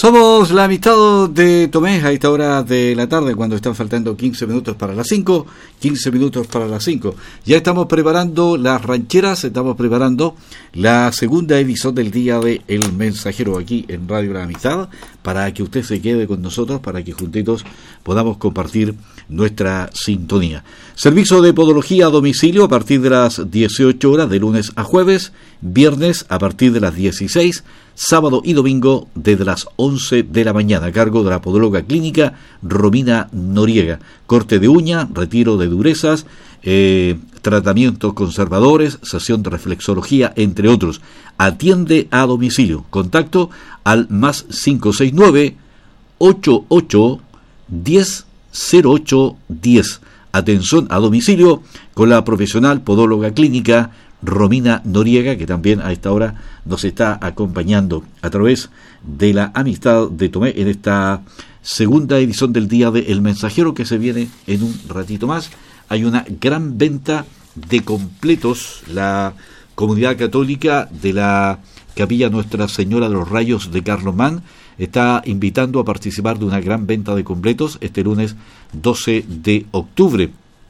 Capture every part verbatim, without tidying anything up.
Somos la amistad de Tomé a esta hora de la tarde, cuando están faltando quince minutos para las cinco, quince minutos para las cinco. Ya estamos preparando las rancheras, estamos preparando la segunda edición del día de El Mensajero aquí en Radio La Amistad, para que usted se quede con nosotros, para que juntitos podamos compartir nuestra sintonía. Servicio de podología a domicilio a partir de las dieciocho horas de lunes a jueves, viernes a partir de las dieciséis, sábado y domingo desde las once de la mañana, a cargo de la podóloga clínica Romina Noriega. Corte de uña, retiro de durezas, eh, tratamientos conservadores, sesión de reflexología, entre otros. Atiende a domicilio. Contacto al más cinco seis nueve, ocho ocho, diez, cero ocho diez. Atención a domicilio con la profesional podóloga clínica Romina Noriega, que también a esta hora nos está acompañando a través de la amistad de Tomé en esta segunda edición del día de El Mensajero, que se viene en un ratito más. Hay una gran venta de completos. La comunidad católica de la Capilla Nuestra Señora de los Rayos de Carlomán está invitando a participar de una gran venta de completos este lunes doce de octubre.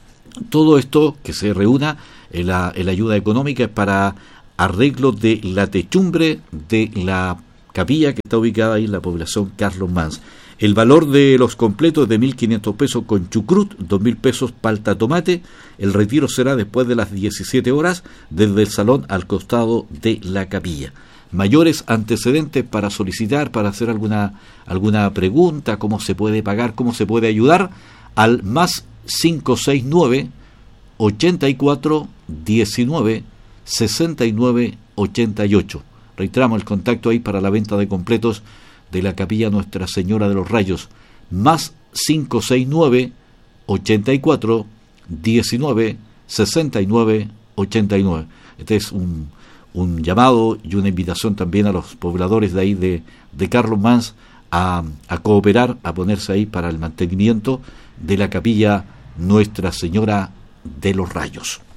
Todo esto que se reúna en la, en la ayuda económica es para arreglo de la techumbre de la capilla que está ubicada ahí en la población Carlomán. El valor de los completos es de mil quinientos pesos con chucrut, dos mil pesos palta tomate. El retiro será después de las diecisiete horas desde el salón al costado de la capilla. Mayores antecedentes para solicitar, para hacer alguna, alguna pregunta, cómo se puede pagar, cómo se puede ayudar, al más cinco seis nueve, ochenta y cuatro, diecinueve, sesenta y nueve, ochenta y ocho. Reiteramos el contacto ahí para la venta de completos de la Capilla Nuestra Señora de los Rayos, más cinco seis nueve, ochenta y cuatro, diecinueve, sesenta y nueve, ochenta y nueve. Este es un, un llamado y una invitación también a los pobladores de ahí de, de Carlomán a, a cooperar, a ponerse ahí para el mantenimiento de la Capilla Nuestra Señora de los Rayos.